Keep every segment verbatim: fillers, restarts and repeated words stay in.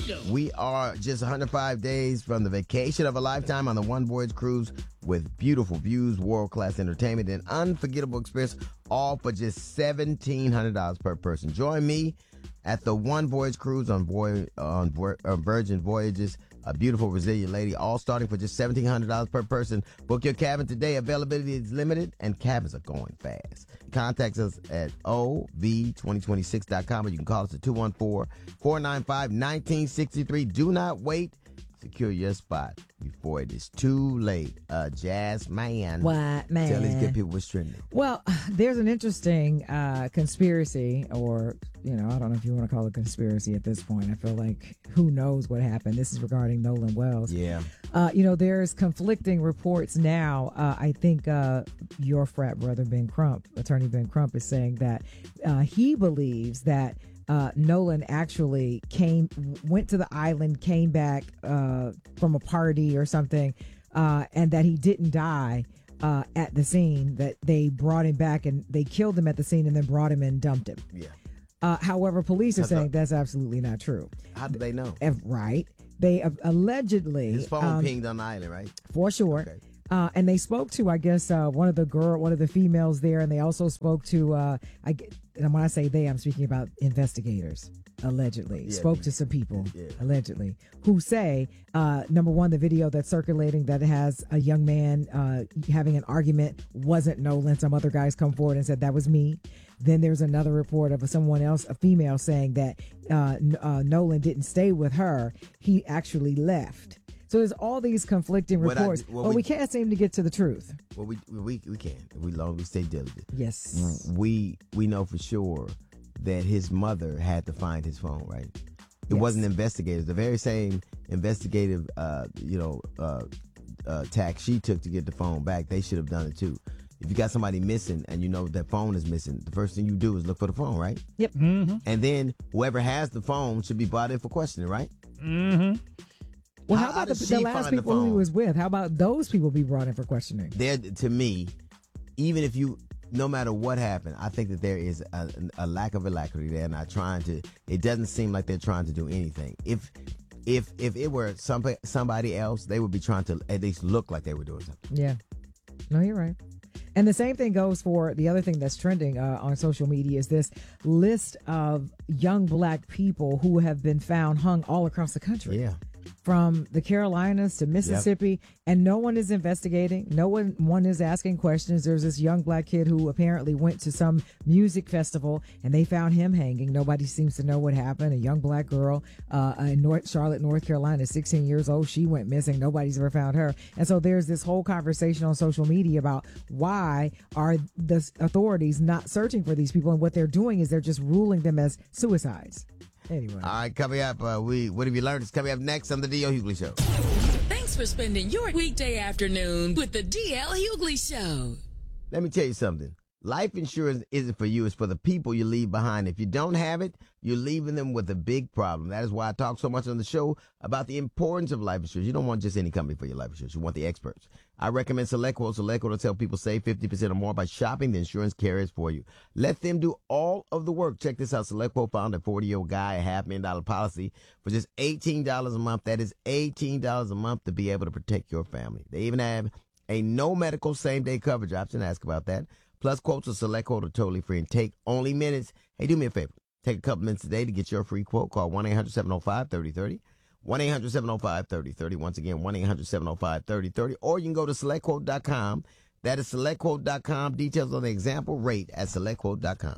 We are just one hundred five days from the vacation of a lifetime on the One Voyage Cruise with beautiful views, world-class entertainment, and unforgettable experience, all for just seventeen hundred dollars per person. Join me at the One Voyage Cruise on, Voy- on, Vo- on Virgin Voyages. A beautiful, resilient lady, all starting for just seventeen hundred dollars per person. Book your cabin today. Availability is limited, and cabins are going fast. Contact us at O V twenty twenty-six dot com, or you can call us at two one four, four nine five, one nine six three. Do not wait. Secure your spot before it is too late. Uh, Jazz Man. What, man? Tell these good people what's trending. Well, there's an interesting uh, conspiracy, or, you know, I don't know if you want to call it a conspiracy at this point. I feel like who knows what happened. This is regarding Nolan Wells. Yeah. Uh, you know, there's conflicting reports now. Uh, I think uh, your frat brother, Ben Crump, attorney Ben Crump, is saying that uh, he believes that Uh, Nolan actually came, went to the island, came back uh, from a party or something, uh, and that he didn't die uh, at the scene, that they brought him back and they killed him at the scene and then brought him and dumped him. Yeah. Uh, however, police are That's saying a- that's absolutely not true. How did they know? If, right. They uh, allegedly. His phone um, pinged on the island, right? For sure. Okay. Uh, and they spoke to, I guess, uh, one of the girl, one of the females there, and they also spoke to, uh, I, get- and when I say they, I'm speaking about investigators, allegedly. Yeah, spoke the- to some people, yeah. allegedly, who say, uh, number one, the video that's circulating that has a young man uh, having an argument wasn't Nolan. Some other guys come forward and said that was me. Then there's another report of someone else, a female, saying that uh, N- uh, Nolan didn't stay with her. He actually left. So there's all these conflicting What I- reports, what but we- we can't seem to get to the truth. Well, we we we can. We long we stay diligent. Yes. We we know for sure that his mother had to find his phone, right? It Yes. wasn't investigators. The very same investigative, uh, you know, uh, uh, tack she took to get the phone back, they should have done it too. If you got somebody missing and you know that phone is missing, the first thing you do is look for the phone, right? Yep. Mm-hmm. And then whoever has the phone should be brought in for questioning, right? Mm-hmm. Well, How- how, how about did the, she the last find the people who he phone? was with? How about those people be brought in for questioning? There, to me, even if you, no matter what happened, I think that there is a, a lack of alacrity. They're not trying to. It doesn't seem like they're trying to do anything. If, if, if it were some somebody else, they would be trying to at least look like they were doing something. Yeah. No, you're right. And the same thing goes for the other thing that's trending uh, on social media is this list of young black people who have been found hung all across the country. Yeah. From the Carolinas to Mississippi, and no one is investigating. No one, one is asking questions. There's this young black kid who apparently went to some music festival and they found him hanging. Nobody seems to know what happened. A young black girl uh, in North Charlotte, North Carolina, sixteen years old. She went missing. Nobody's ever found her. And so there's this whole conversation on social media about why are the authorities not searching for these people, and what they're doing is they're just ruling them as suicides. Anyway. All right, coming up, uh, we what have you learned? It's coming up next on the D L Hughley Show. Thanks for spending your weekday afternoon with the D L Hughley Show. Let me tell you something. Life insurance isn't for you. It's for the people you leave behind. If you don't have it, you're leaving them with a big problem. That is why I talk so much on the show about the importance of life insurance. You don't want just any company for your life insurance. You want the experts. I recommend SelectQuote. SelectQuote will tell people save fifty percent or more by shopping the insurance carriers for you. Let them do all of the work. Check this out. SelectQuote found a forty-year-old guy a half million dollar policy for just eighteen dollars a month. That is eighteen dollars a month to be able to protect your family. They even have a no medical same day coverage option. Ask about that. Plus, quotes of SelectQuote are totally free and take only minutes. Hey, do me a favor. Take a couple minutes today to get your free quote. Call one eight hundred seven oh five thirty thirty. one eight hundred seven oh five thirty thirty. Once again, one eight hundred seven oh five thirty thirty. Or you can go to select quote dot com. That is select quote dot com. Details on the example rate at select quote dot com.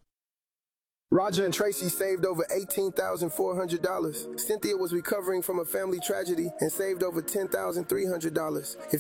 Roger and Tracy saved over eighteen thousand four hundred dollars. Cynthia was recovering from a family tragedy and saved over ten thousand three hundred dollars. If